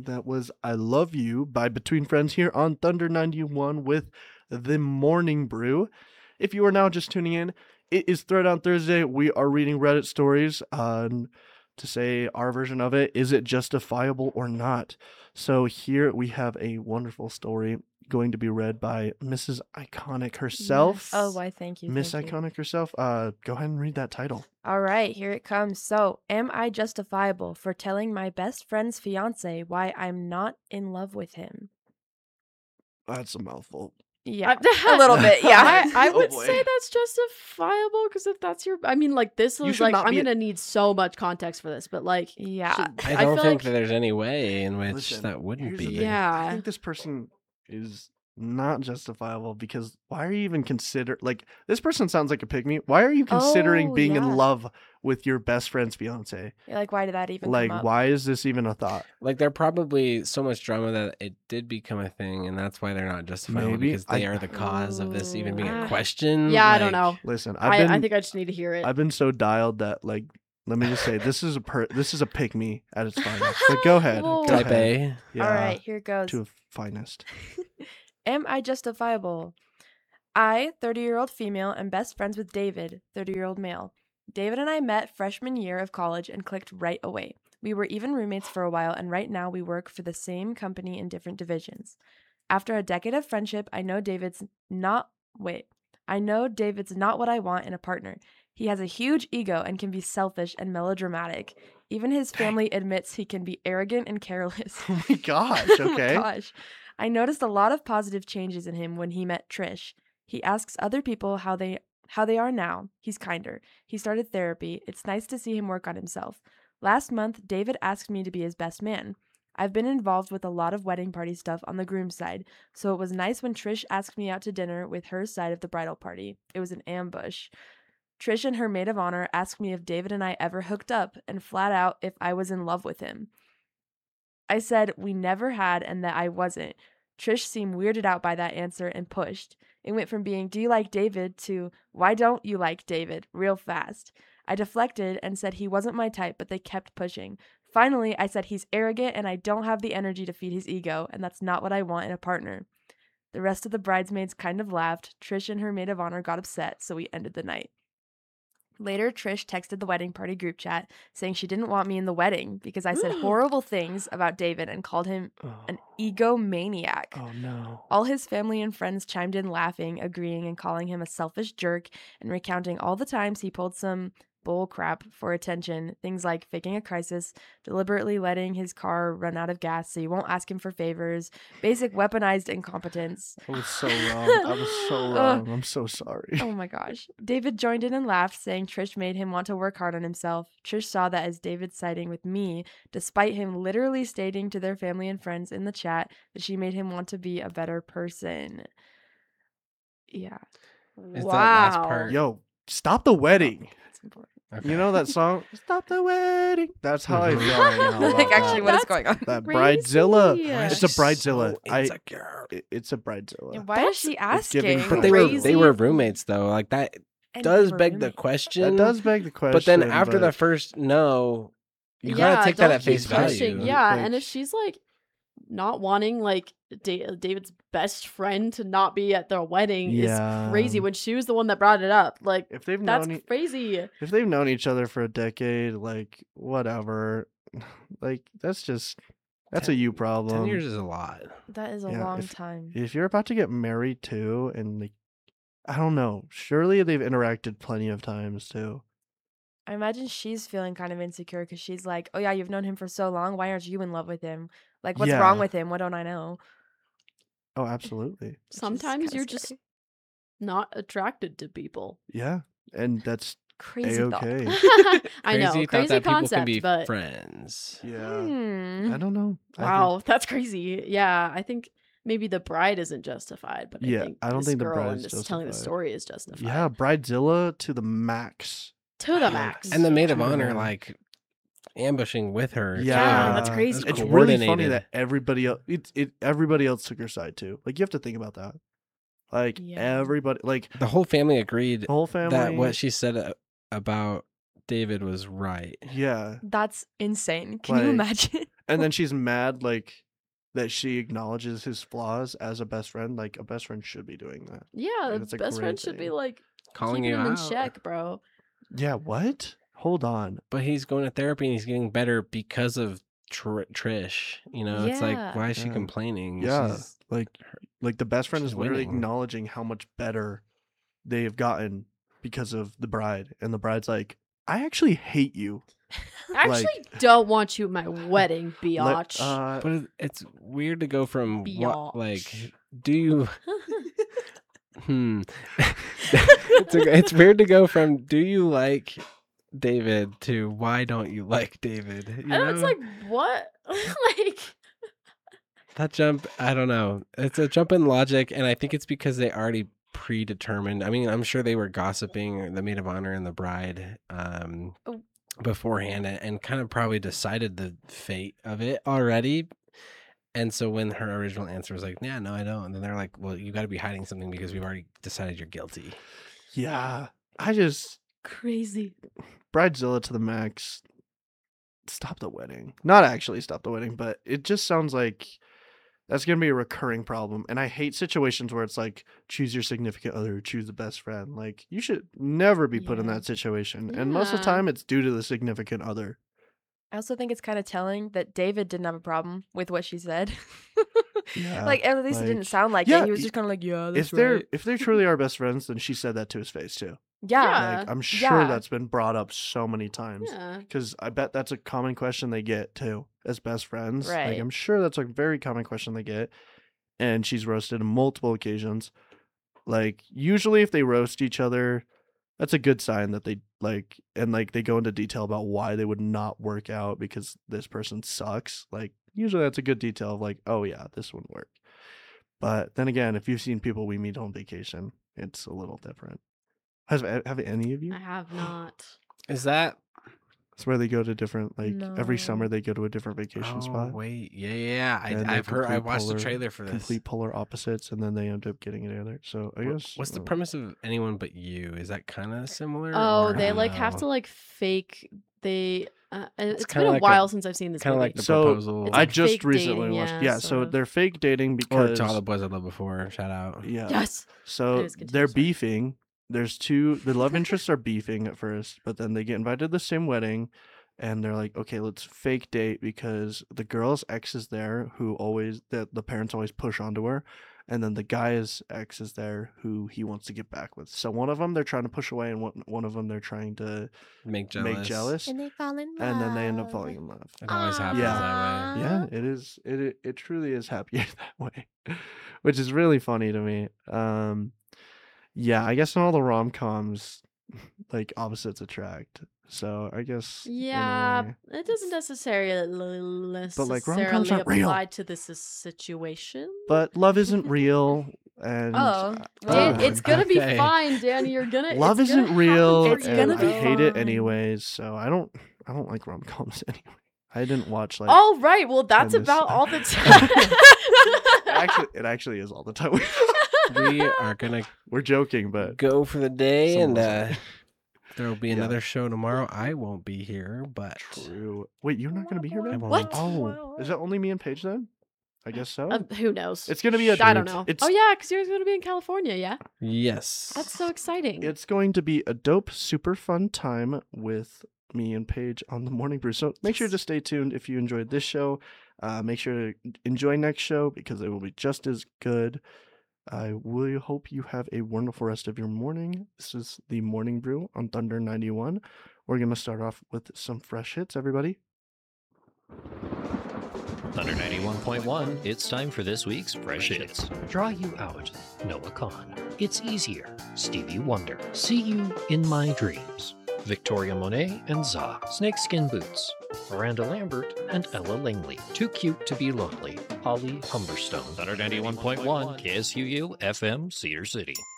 That was I Love You by Between Friends here on Thunder 91 with the Morning Brew. If you are now just tuning in, it is Throwdown Thursday. We are reading Reddit stories to say our version of it. Is it justifiable or not? So here we have a wonderful story going to be read by Mrs. Iconic herself. Yes. Oh, why, thank you. Miss thank you. Iconic herself. Go ahead and read that title. All right, here it comes. So, am I justifiable for telling my best friend's fiance why I'm not in love with him? That's a mouthful. Yeah, a little bit. Yeah, I would boy. say that's justifiable because if that's your, I mean, like this You was should like not I'm be- gonna need so much context for this, but like, yeah. I don't feel think like- that there's any way in which Listen, that wouldn't here's the be. thing. I Yeah. think this person is not justifiable because why are you even this person sounds like a pygmy. Why are you considering Oh, being yeah. in love with your best friend's fiance? Yeah, like, why did that even Like, come up? why is this even a thought? Like, they're probably so much drama that it did become a thing, and that's why they're not justifiable Maybe. because they are the cause of this even being a Ooh. question. yeah, I don't Like, know. Listen, I think I just need to hear it. I've been so dialed that like let me just say this is a pygmy at its finest. But go ahead. Whoa. Go Type ahead. A. Yeah, All right, here goes. to a finest. Am I justifiable? I, 30-year-old female, am best friends with David, 30-year-old male. David and I met freshman year of college and clicked right away. We were even roommates for a while, and right now we work for the same company in different divisions. After a decade of friendship, I know David's not what I want in a partner. He has a huge ego and can be selfish and melodramatic. Even his family admits he can be arrogant and careless. Oh my gosh, Oh my okay. gosh. I noticed a lot of positive changes in him when he met Trish. He asks other people how they are now. He's kinder. He started therapy. It's nice to see him work on himself. Last month, David asked me to be his best man. I've been involved with a lot of wedding party stuff on the groom's side, so it was nice when Trish asked me out to dinner with her side of the bridal party. It was an ambush. Trish and her maid of honor asked me if David and I ever hooked up, and flat out if I was in love with him. I said we never had and that I wasn't. Trish seemed weirded out by that answer and pushed. It went from being, do you like David, to why don't you like David, real fast. I deflected and said he wasn't my type, but they kept pushing. Finally, I said he's arrogant and I don't have the energy to feed his ego, and that's not what I want in a partner. The rest of the bridesmaids kind of laughed. Trish and her maid of honor got upset, so we ended the night. Later, Trish texted the wedding party group chat saying she didn't want me in the wedding because I said horrible things about David and called him an egomaniac. Oh no. All his family and friends chimed in laughing, agreeing, and calling him a selfish jerk and recounting all the times he pulled some bull crap for attention. Things like faking a crisis, deliberately letting his car run out of gas so you won't ask him for favors, basic weaponized incompetence. I was so wrong. I was so wrong. I'm so sorry. Oh my gosh. David joined in and laughed, saying Trish made him want to work hard on himself. Trish saw that as David siding with me, despite him literally stating to their family and friends in the chat that she made him want to be a better person. Yeah. Is that last Wow. part- Yo, stop the wedding. That's important. Okay. You know that song? Stop the wedding. That's how I feel right now. Like, about actually, that. what is That's going on? That crazy. bridezilla. Why It's is a So bridezilla. insecure. It's a bridezilla. Yeah, why is she it's giving asking? birth. But they Crazy. were roommates though. Like that And does they were beg the roommates. question. That does beg the question. But then after the but first no, you Yeah, gotta take that don't at face keep pushing. value. Yeah, Like- and if she's like not wanting like David's best friend to not be at their wedding Yeah. is crazy when she was the one that brought it up. Like if they've that's known crazy. if they've known each other for a decade, like whatever, like that's a you problem. 10 years is a lot. That is a Yeah, long if- time. If you're about to get married too, and like, I don't know, surely they've interacted plenty of times too. I imagine she's feeling kind of insecure because she's like, oh yeah, you've known him for so long. Why aren't you in love with him? Like, what's wrong Yeah. with him? What don't I know? Oh, absolutely. Which is Sometimes kinda you're just scary. not attracted to people. Yeah, and that's Crazy thought. A-okay. I know, Crazy thought crazy that people concept, can be but friends. Yeah, Hmm. I don't know. I think- wow, that's crazy. Yeah, I think maybe the bride isn't justified, but Yeah, I think I don't this think the girl bride's and just telling the justified. story is justified. Yeah, bridezilla to the max. To the Like, max. And the maid of True, honor man. like ambushing with her. Yeah, too. that's crazy. That's It's really funny coordinated. that everybody else, everybody else took her side too. Like you have to think about that. Like Yeah. everybody, like The whole family agreed the whole family. that what she said about David was right. Yeah, That's insane. Can you Like, imagine? And then she's mad like that she acknowledges his flaws as a best friend. Like a best friend should be doing that. Yeah, Like, that's a best friend great should be thing. like Calling keeping you him in out. check, bro. Yeah, what? Hold on. But he's going to therapy and he's getting better because of Trish. You know, it's like, Yeah. why is she Yeah. complaining? Yeah. She's- Like the best friend she's is literally winning. acknowledging how much better they have gotten because of the bride. And the bride's like, I actually hate you. I Like- actually don't want you at my wedding, Let- biatch. But it's weird to go from what, like, Biatch. do you? It's weird to go from do you like David to why don't you like David? You And it's know? like, what? Like, That jump, I don't know. It's a jump in logic, and I think it's because they already predetermined. I mean, I'm sure they were gossiping the maid of honor and the bride Oh. beforehand and kind of probably decided the fate of it already. And so when her original answer was like, yeah, no, I don't. And then they're like, well, you got to be hiding something because we've already decided you're guilty. Yeah. I just crazy. Bridezilla to the max. Stop the wedding. Not actually stop the wedding, but it just sounds like that's going to be a recurring problem. And I hate situations where it's like, choose your significant other, choose the best friend. Like, you should never be put in Yeah. that situation. And most of the Yeah. time, it's due to the significant other. I also think it's kind of telling that David didn't have a problem with what she said. Yeah, like at least it like- didn't sound like Yeah, it. He was just kind of like, yeah, that's If they're right. if they truly are best friends, then she said that to his face too. Yeah. Like, I'm sure Yeah. that's been brought up so many times. Yeah. Because I bet that's a common question they get too, as best friends. Like, Right. I'm sure that's a very common question they get. And she's roasted on multiple occasions. Like, usually if they roast each other, that's a good sign that they like, and like they go into detail about why they would not work out because this person sucks. Like, usually that's a good detail of like, oh yeah, this wouldn't work. But then again, if you've seen people we meet on vacation, it's a little different. Have any of you? I have not. Is that? It's where they go to different, like, every summer No. they go to a different vacation Oh, spot. wait. Yeah. And they're I've heard, I complete watched the polar- trailer for this. Complete polar opposites, and then they end up getting together. So I guess. What's the premise of Anyone But You? Is that kind of similar? Oh, or they I like don't have know? to like fake. It's kinda been a like while since I've seen this Kind of movie. like the So, proposal. It's I like just fake recently dating, watched. yeah, Yeah, so sort of. they're fake dating or because. To All the Boys I Loved Before. Shout out. Yeah. Yes. So Anyways, continue, they're sorry. beefing. There's two. The love interests are beefing at first, but then they get invited to the same wedding, and they're like, okay, let's fake date because the girl's ex is there, who always the parents always push onto her, and then the guy's ex is there, who he wants to get back with. So one of them they're trying to push away, and one of them they're trying to Make jealous. make jealous, And they fall in love. and then they end up falling in love. It always happens Yeah. that way. Yeah, it is. It truly is happier that way, which is really funny to me. Yeah, I guess in all the rom coms, like opposites attract. So I guess. in a Yeah, way- it doesn't necessarily like, rom-coms aren't real. apply to this situation. But love isn't real, and Oh, Dan, it's gonna be okay. fine, Danny. You're gonna. love it's gonna isn't real, happen It's for and gonna you. be I hate it fine. anyways. So I don't like rom coms anyway. I didn't watch like. All right. Well, that's this- about all the time. it actually is all the time. We are going to We're joking, but go for the day, Some and will say. there will be Yeah. another show tomorrow. I won't be here, but true. Wait, you're not gonna be here, I man? won't. What? Oh, is it only me and Paige then? I guess so. Who knows? It's gonna be a. I don't know. It's Oh yeah, because you're gonna be in California. Yeah, yes. that's so exciting. It's going to be a dope, super fun time with me and Paige on the Morning Brew. So make sure to stay tuned if you enjoyed this show. Make sure to enjoy next show because it will be just as good. I will hope you have a wonderful rest of your morning. This is the Morning Brew on Thunder 91. We're going to start off with some fresh hits, everybody. Thunder 91.1, it's time for this week's Fresh Hits. Draw You Out, Noah Kahn. It's Easier, Stevie Wonder. See You in My Dreams, Victoria Monet and Za. Snakeskin Boots, Miranda Lambert and Ella Langley. Too Cute to Be Lonely, Holly Humberstone. Thunder 91.1, KSUU, FM, Cedar City.